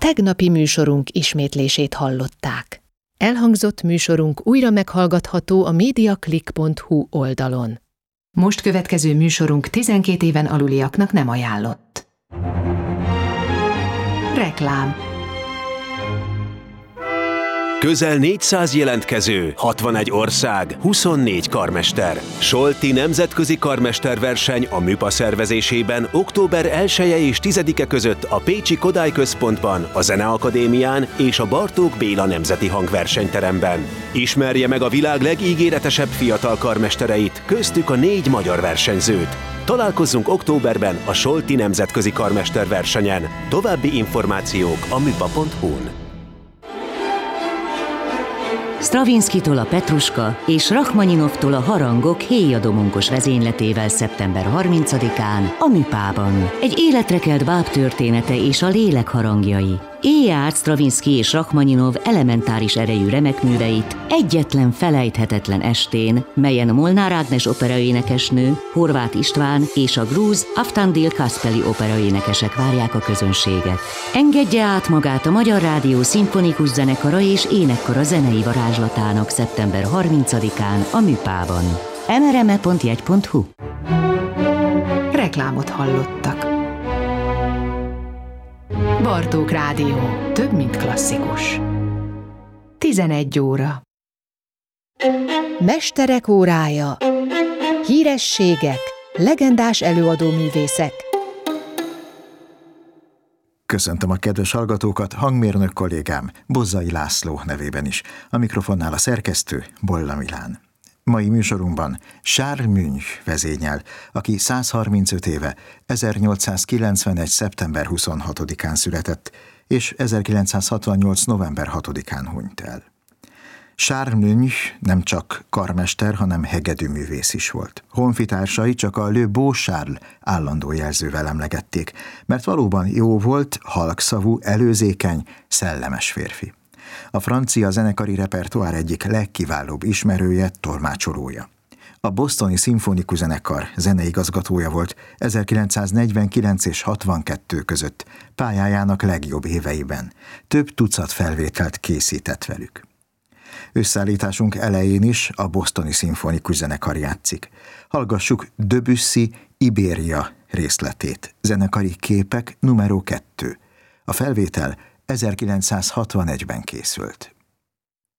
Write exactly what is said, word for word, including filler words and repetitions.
tegnapi műsorunk ismétlését hallották. Elhangzott műsorunk újra meghallgatható a mediaclick pont hu oldalon. Most következő műsorunk tizenkét éven aluliaknak nem ajánlott. Reklám. Közel négyszáz jelentkező, hatvanegy ország, huszonnégy karmester. Solti nemzetközi karmesterverseny a MÜPA szervezésében október elseje és tizedike között a Pécsi Kodály Központban, a Zeneakadémián és a Bartók Béla Nemzeti Hangversenyteremben. Ismerje meg a világ legígéretesebb fiatal karmestereit, köztük a négy magyar versenyzőt. Találkozzunk októberben a Solti nemzetközi karmesterversenyen. További információk a müpa pont hu-n. Stravinszkitól a Petruska és Rachmaninovtól a Harangok Héja Domonkos vezényletével szeptember harmincadikán a MÜPA-ban. Egy életre kelt báb története és a lélek harangjai. Éj járt Stravinszky és Rachmaninov elementáris erejű remekműveit egyetlen felejthetetlen estén, melyen Molnár Ágnes operaénekesnő, Horváth István és a grúz Avtandil Kaspeli operaénekesek várják a közönséget. Engedje át magát a Magyar Rádió Szimfonikus Zenekara és Énekkara zenei varázslatának szeptember harmincadikán a MÜPA-ban. em er em e pont jegy pont hu. Reklámot hallottak. Bartók Rádió. Több, mint klasszikus. tizenegy óra. Mesterek órája. Hírességek, legendás előadóművészek. Köszöntöm a kedves hallgatókat, hangmérnök kollégám Bozzai László nevében is. A mikrofonnál a szerkesztő Bolla Milán. Mai műsorunkban Charles Münch vezényel, aki száz harmincöt éve, ezernyolcszázkilencvenegy. szeptember huszonhatodikán született, és ezerkilencszázhatvannyolc. november hatodikán hunyt el. Charles Münch nem csak karmester, hanem hegedűművész is volt. Honfitársai csak a Le Beau Charles állandó jelzővel emlegették, mert valóban jó volt, halkszavú, előzékeny, szellemes férfi. A francia zenekari repertoár egyik legkiválóbb ismerője, tolmácsolója. A bostoni szimfonikus zenekar zeneigazgatója volt ezerkilencszáznegyvenkilenc és hatvankettő között, pályájának legjobb éveiben. Több tucat felvételt készített velük. Összeállításunk elején is a bostoni szimfonikus zenekar játszik. Hallgassuk Debussy Ibéria részletét. Zenekari képek numero kettő. A felvétel ezerkilencszázhatvanegyben készült.